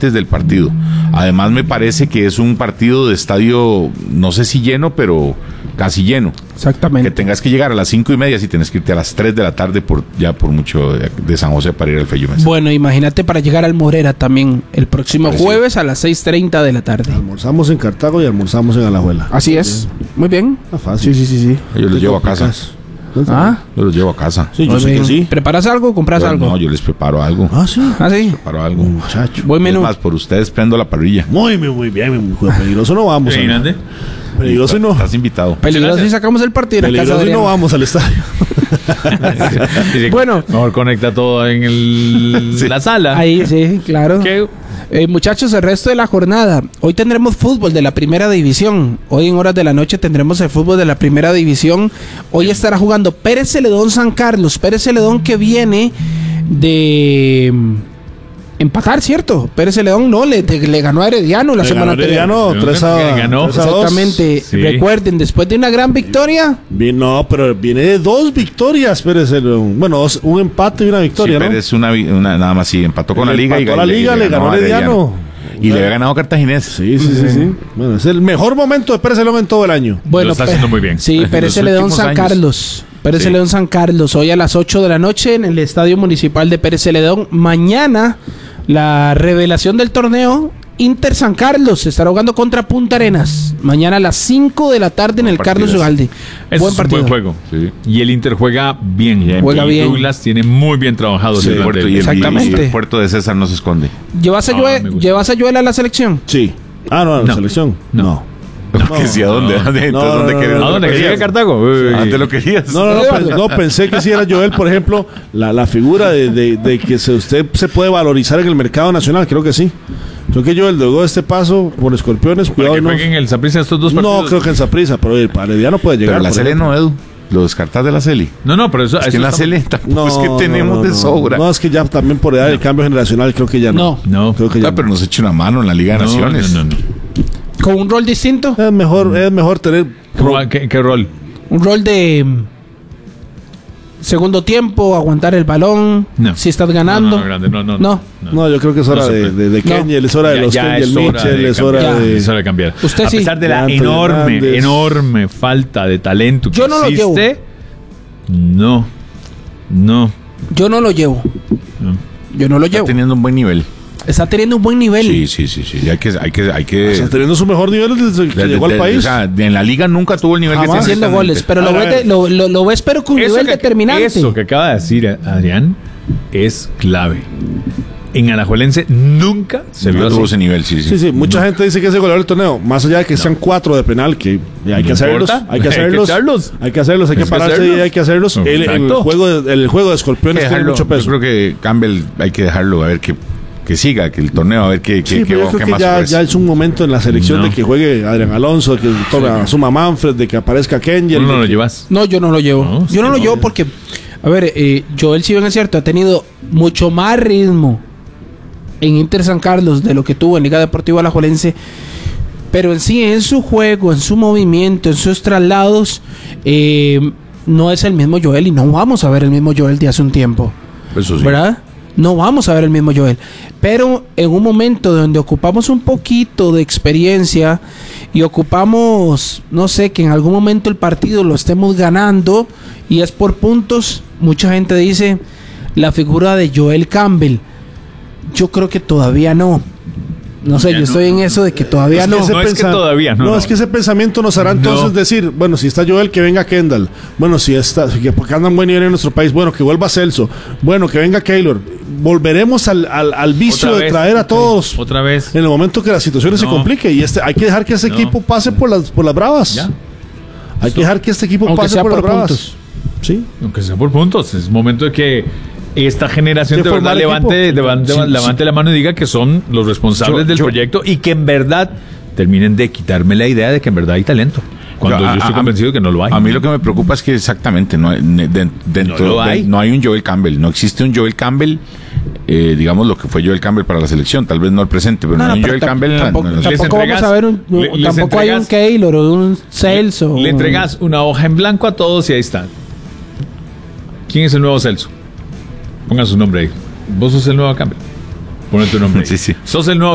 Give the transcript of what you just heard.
antes del partido. Además me parece que es un partido de estadio, no sé si lleno, pero casi lleno. Exactamente. Que tengas que llegar a las 5:30 si tienes que irte a las 3 de la tarde por mucho de San José para ir al Fello Mesa. Bueno, imagínate para llegar al Morera también el próximo jueves a las 6:30 de la tarde. Almorzamos en Cartago y almorzamos en Alajuela. Así es. Muy bien. Fácil. Sí. Yo los llevo a casa. Ah, Yo los llevo a casa. Sí, yo sé que sí. ¿preparas algo o compras algo? No, yo les preparo algo. Sí. Ah, sí. Preparo algo. Muchacho. Buen menú. Es más, por ustedes prendo la parrilla. Muy bien. Peligroso no vamos. Sí, ¿dónde? Peligroso no. Estás invitado. Peligroso y sacamos el partido en la casa Peligroso de y no Adrián. vamos al estadio. Bueno. Mejor conecta todo en la sala. Ahí, sí, claro. ¿Qué? Muchachos, el resto de la jornada. Hoy tendremos fútbol de la primera división. Hoy en horas de la noche tendremos el fútbol de la primera división. Hoy estará jugando Pérez Celedón San Carlos. Pérez Celedón que viene de empatar, ¿cierto? Pérez Celedón no, le ganó a Herediano la semana anterior. Herediano 3-2. Exactamente. Sí. Recuerden, después de una gran victoria. No, pero viene de 2 victorias Pérez Celedón. Bueno, un empate y una victoria, Sí, ¿no? Pérez nada más sí, empató con la Liga empató la Liga, le ganó a Herediano. Y le había ganado Cartaginés. Sí. Bueno, es el mejor momento de Pérez Celedón en todo el año. Bueno, Lo está haciendo muy bien. Sí, Pérez Los Celedón últimos San años. Carlos. Pérez Sí. Celedón San Carlos, hoy a las 8 de la noche en el Estadio Municipal de Pérez Celedón. Mañana, la revelación del torneo, Inter San Carlos, estará jugando contra Punta Arenas. Mañana a las 5 de la tarde en el Carlos Ugalde. Es un buen juego. Sí. Y el Inter juega bien. Juega y bien. Douglas tiene muy bien trabajado Sí, el el puerto, plantel. y Exactamente. el puerto de César no se esconde. ¿Llevas a, Ah, me gusta. ¿Llevas a Joel a la selección? Sí. No, a la No. selección. No. Que sí, ¿a dónde? Entonces, ¿dónde querías? ¿A dónde? ¿Que llegue a Cartago? Uy. Antes lo querías. No, pensé que si era Joel, por ejemplo, la figura de que usted se puede valorizar en el mercado nacional, creo que sí. Creo que Joel luego de este paso por Escorpiones, Para cuidado. que jueguen el Saprissa estos dos partidos. No, creo que en Saprissa, pero el Herediano puede llegar. Pero la por Cele ejemplo. no, Edu. Lo descartas de la Cele. No, pero eso... Es que eso en la está- Cele tampoco es que tenemos de sobra. No, es que ya también por edad el cambio generacional creo que ya no. No. Creo que ya Pero nos echa una mano en la Liga de Naciones. No. ¿Con un rol distinto? Es mejor tener ¿Qué rol? Un rol de segundo tiempo, aguantar el balón, No. si estás ganando. No, grande, no. No, yo creo que es hora No se de puede. Kenyel, es hora de los Ya Kenyel es hora Mitchell, de es hora cambiar. de... Es hora de cambiar. Usted a sí. pesar de la De Anthony Hernández. enorme falta de talento que Yo no lo existe, no. Yo no lo llevo. Yo no lo Está llevo. teniendo un buen nivel. Está teniendo un buen nivel. Sí. Hay que Está teniendo su mejor nivel desde que llegó al país. O sea, en la Liga nunca tuvo el nivel que Jamás. tiene Haciendo goles, pero A ver. lo ves pero con un nivel determinante. Eso que acaba de decir Adrián es clave. En Alajuelense nunca se vio no tuvo así. ese nivel, sí. Sí, mucha gente dice que es el goleador del torneo. Más allá de que sean 4 de penal, que hay que No hacerlos. importa. Hay que hacerlos. Hay que pararse y hay que hacerlos. El Exacto. juego de Escorpiones tiene mucho Yo peso. creo que Campbell hay que dejarlo a ver que siga, que el torneo, a ver qué Sí, pero yo creo que más ya ofrece. es un momento en la selección No. de que juegue Adrián Alonso, de que asuma Manfred, de que aparezca Kenyel. No de lo que- llevas. No, yo no lo llevo. No, yo no lo llevo porque, a ver, Joel, si bien es cierto, ha tenido mucho más ritmo en Inter San Carlos de lo que tuvo en Liga Deportiva Alajuelense, pero en sí, en su juego, en su movimiento, en sus traslados, no es el mismo Joel y no vamos a ver el mismo Joel de hace un tiempo. Eso sí. ¿Verdad? No vamos a ver el mismo Joel. Pero en un momento donde ocupamos un poquito de experiencia y ocupamos, no sé, que en algún momento el partido lo estemos ganando y es por puntos, mucha gente dice la figura de Joel Campbell. Yo creo que todavía no. No sé, Ya yo no. estoy en eso de que todavía Es que no. ese No es que todavía, no. es que ese pensamiento nos hará entonces No. decir, bueno, si está Joel, que venga Kendall. Bueno, si está, porque anda en buen nivel en nuestro país, bueno, que vuelva Celso. Bueno, que venga Keylor. Volveremos al vicio Otra de vez. traer a todos Otra vez. en el momento que la situación se No. complique. Y hay que dejar que este No. equipo pase por las bravas. Ya. Hay que dejar que este equipo Aunque pase sea por las por bravas. puntos. Sí. Aunque sea por puntos. Es momento de que esta generación De de verdad formar equipo. levante la mano y diga que son los responsables del proyecto y que en verdad terminen de quitarme la idea de que en verdad hay talento. Cuando yo estoy convencido de que no lo hay. A mí lo que me preocupa es que exactamente no hay, no hay un Joel Campbell. No existe un Joel Campbell, digamos lo que fue Joel Campbell para la selección. Tal vez no el presente, pero no, hay un pero Joel Campbell. tampoco, en la- Les tampoco vamos entregas- a ver les tampoco hay un entregas- Keylor o un Celso. Le entregas una hoja en blanco a todos y ahí está. ¿Quién es el nuevo Celso? Pongan su nombre ahí. Vos sos el nuevo Campbell. Pon tu nombre ahí. Sí. Sos el nuevo